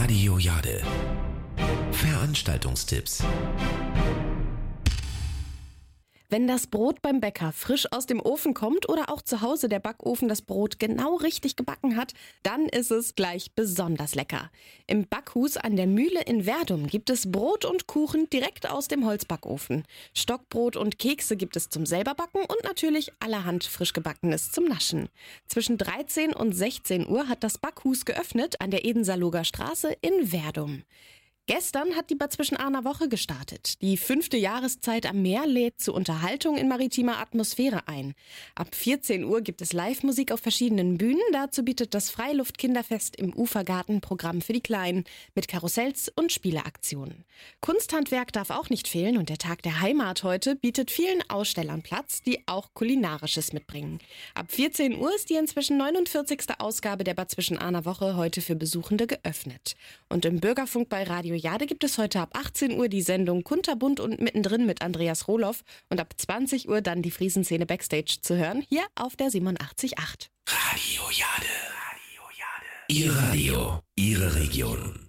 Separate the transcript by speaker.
Speaker 1: Radio Jade. Veranstaltungstipps.
Speaker 2: Wenn das Brot beim Bäcker frisch aus dem Ofen kommt oder auch zu Hause der Backofen das Brot genau richtig gebacken hat, dann ist es gleich besonders lecker. Im Backhus an der Mühle in Werdum gibt es Brot und Kuchen direkt aus dem Holzbackofen. Stockbrot und Kekse gibt es zum Selberbacken und natürlich allerhand frisch gebackenes zum Naschen. Zwischen 13 und 16 Uhr hat das Backhus geöffnet an der Edensaloger Straße in Werdum. Gestern hat die Bad Zwischenahner Woche gestartet. Die 5. Jahreszeit am Meer lädt zu Unterhaltung in maritimer Atmosphäre ein. Ab 14 Uhr gibt es Live-Musik auf verschiedenen Bühnen. Dazu bietet das Freiluft-Kinderfest im Ufergarten Programm für die Kleinen mit Karussells und Spieleaktionen. Kunsthandwerk darf auch nicht fehlen und der Tag der Heimat heute bietet vielen Ausstellern Platz, die auch Kulinarisches mitbringen. Ab 14 Uhr ist die inzwischen 49. Ausgabe der Bad Zwischenahner Woche heute für Besuchende geöffnet. Und im Bürgerfunk bei Radio Jade gibt es heute ab 18 Uhr die Sendung Kunterbunt und mittendrin mit Andreas Rohloff und ab 20 Uhr dann die Friesenszene Backstage zu hören, hier auf der 87.8.
Speaker 1: Radio Jade. Ihr Radio, Ihre Region.